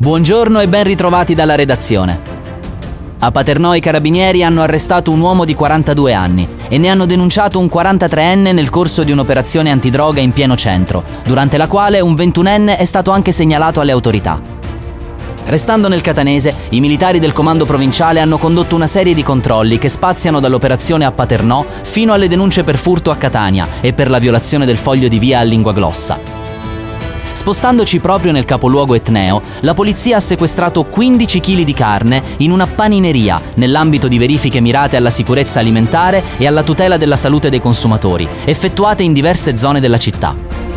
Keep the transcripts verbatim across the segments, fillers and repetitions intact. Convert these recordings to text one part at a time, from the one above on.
Buongiorno e ben ritrovati dalla redazione. A Paternò i carabinieri hanno arrestato un uomo di quarantadue anni e ne hanno denunciato un quarantatreenne nel corso di un'operazione antidroga in pieno centro, durante la quale un ventunenne è stato anche segnalato alle autorità. Restando nel catanese, i militari del comando provinciale hanno condotto una serie di controlli che spaziano dall'operazione a Paternò fino alle denunce per furto a Catania e per la violazione del foglio di via a Linguaglossa. Spostandoci proprio nel capoluogo etneo, la polizia ha sequestrato quindici chili di carne in una panineria nell'ambito di verifiche mirate alla sicurezza alimentare e alla tutela della salute dei consumatori, effettuate in diverse zone della città.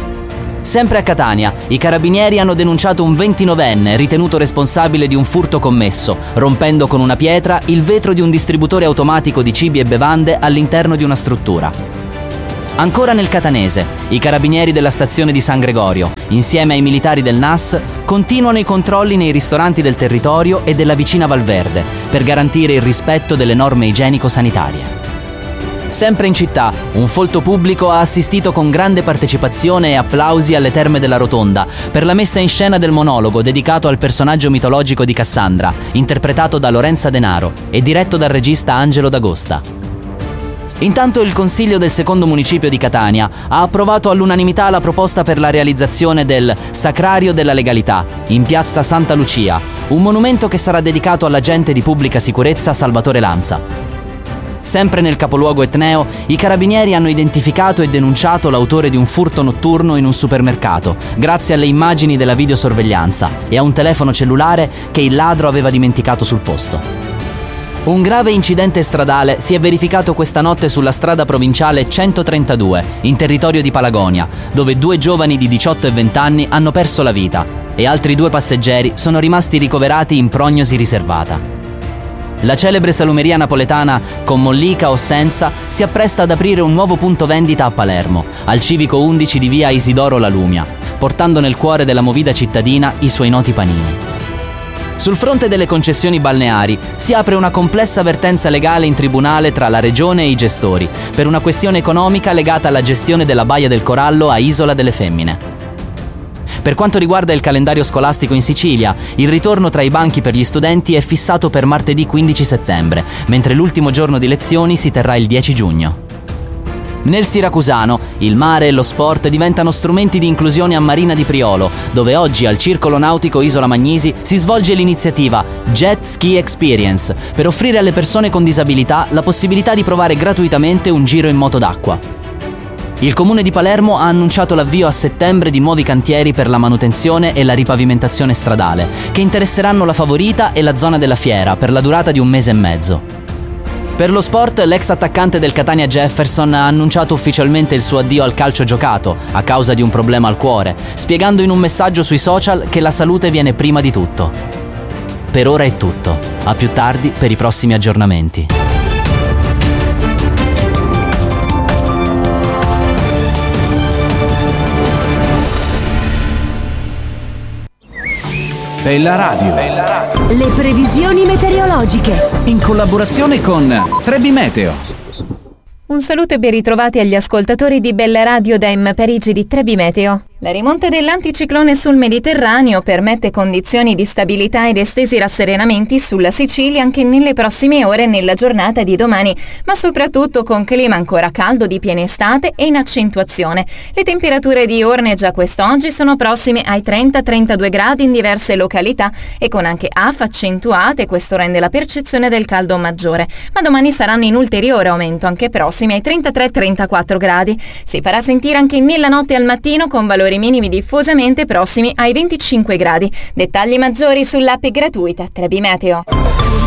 Sempre a Catania, i carabinieri hanno denunciato un ventinovenne ritenuto responsabile di un furto commesso, rompendo con una pietra il vetro di un distributore automatico di cibi e bevande all'interno di una struttura. Ancora nel catanese, i carabinieri della stazione di San Gregorio, insieme ai militari del N A S, continuano i controlli nei ristoranti del territorio e della vicina Valverde per garantire il rispetto delle norme igienico-sanitarie. Sempre in città, un folto pubblico ha assistito con grande partecipazione e applausi alle Terme della Rotonda per la messa in scena del monologo dedicato al personaggio mitologico di Cassandra, interpretato da Lorenza Denaro e diretto dal regista Angelo D'Agosta. Intanto il Consiglio del secondo municipio di Catania ha approvato all'unanimità la proposta per la realizzazione del Sacrario della Legalità in piazza Santa Lucia, un monumento che sarà dedicato all'agente di pubblica sicurezza Salvatore Lanza. Sempre nel capoluogo etneo, i carabinieri hanno identificato e denunciato l'autore di un furto notturno in un supermercato, grazie alle immagini della videosorveglianza e a un telefono cellulare che il ladro aveva dimenticato sul posto. Un grave incidente stradale si è verificato questa notte sulla strada provinciale centotrentadue, in territorio di Palagonia, dove due giovani di diciotto e venti anni hanno perso la vita e altri due passeggeri sono rimasti ricoverati in prognosi riservata. La celebre salumeria napoletana, con mollica o senza, si appresta ad aprire un nuovo punto vendita a Palermo, al civico undici di via Isidoro La Lumia, portando nel cuore della movida cittadina i suoi noti panini. Sul fronte delle concessioni balneari si apre una complessa vertenza legale in tribunale tra la regione e i gestori, per una questione economica legata alla gestione della Baia del Corallo a Isola delle Femmine. Per quanto riguarda il calendario scolastico in Sicilia, il ritorno tra i banchi per gli studenti è fissato per martedì quindici settembre, mentre l'ultimo giorno di lezioni si terrà il dieci giugno. Nel siracusano, il mare e lo sport diventano strumenti di inclusione a Marina di Priolo, dove oggi al Circolo Nautico Isola Magnisi si svolge l'iniziativa Jet Ski Experience, per offrire alle persone con disabilità la possibilità di provare gratuitamente un giro in moto d'acqua. Il Comune di Palermo ha annunciato l'avvio a settembre di nuovi cantieri per la manutenzione e la ripavimentazione stradale, che interesseranno la Favorita e la zona della Fiera per la durata di un mese e mezzo. Per lo sport, l'ex attaccante del Catania Jefferson ha annunciato ufficialmente il suo addio al calcio giocato a causa di un problema al cuore, spiegando in un messaggio sui social che la salute viene prima di tutto. Per ora è tutto. A più tardi per i prossimi aggiornamenti. Bella Radio. Le previsioni meteorologiche. In collaborazione con Trebi Meteo. Un saluto e ben ritrovati agli ascoltatori di Bella Radio da M Parigi di Trebi Meteo. La rimonta dell'anticiclone sul Mediterraneo permette condizioni di stabilità ed estesi rasserenamenti sulla Sicilia anche nelle prossime ore e nella giornata di domani, ma soprattutto con clima ancora caldo di piena estate e in accentuazione. Le temperature diurne già quest'oggi sono prossime ai trenta trentadue gradi in diverse località e con anche A F accentuate, questo rende la percezione del caldo maggiore, ma domani saranno in ulteriore aumento, anche prossimi ai trentatré trentaquattro gradi. Si farà sentire anche nella notte e al mattino con valori minimi diffusamente prossimi ai venticinque gradi. Dettagli maggiori sull'app gratuita Trebi Meteo.